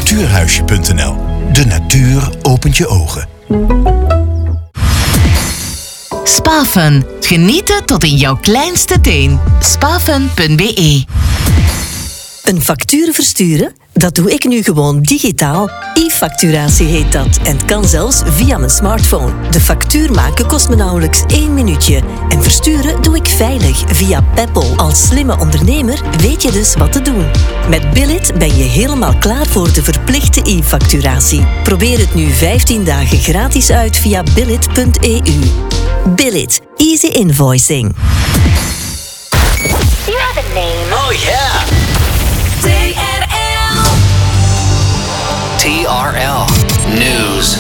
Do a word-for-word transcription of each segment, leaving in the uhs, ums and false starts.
natuurhuisje punt n l. De natuur opent je ogen. Spafun. Genieten tot in jouw kleinste teen. spafun punt b e. Een factuur versturen? Dat doe ik nu gewoon digitaal. E-facturatie heet dat en kan zelfs via mijn smartphone. De factuur maken kost me nauwelijks één minuutje. En versturen doe ik veilig via Peppol. Als slimme ondernemer weet je dus wat te doen. Met Billit ben je helemaal klaar voor de verplichte e-facturatie. Probeer het nu vijftien dagen gratis uit via billit punt e u. Billit. Easy invoicing. You have a name. Oh yeah. T R L News.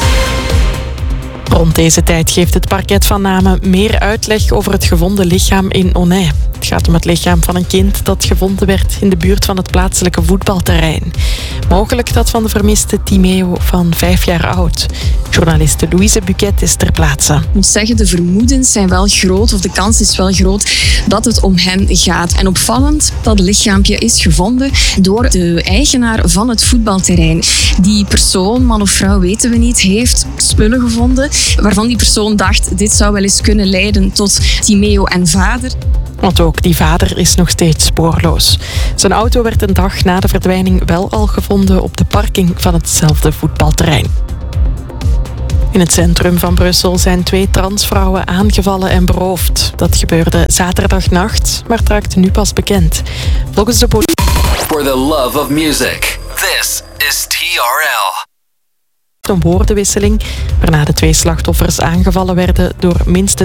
Rond deze tijd geeft het parket van Namen meer uitleg over het gevonden lichaam in Onnij. Het gaat om het lichaam van een kind dat gevonden werd in de buurt van het plaatselijke voetbalterrein. Mogelijk dat van de vermiste Timeo van vijf jaar oud. Journaliste Louise Buquet is ter plaatse. Ik moet zeggen, de vermoedens zijn wel groot, of de kans is wel groot dat het om hem gaat. En opvallend, dat lichaampje is gevonden door de eigenaar van het voetbalterrein. Die persoon, man of vrouw weten we niet, heeft spullen gevonden waarvan die persoon dacht, dit zou wel eens kunnen leiden tot Timeo en vader. Want ook die vader is nog steeds spoorloos. Zijn auto werd een dag na de verdwijning wel al gevonden op de parking van hetzelfde voetbalterrein. In het centrum van Brussel zijn twee transvrouwen aangevallen en beroofd. Dat gebeurde zaterdagnacht, maar het raakte nu pas bekend. Volgens de politie... For the love of music, this is T R L. Een woordenwisseling, waarna de twee slachtoffers aangevallen werden door minstens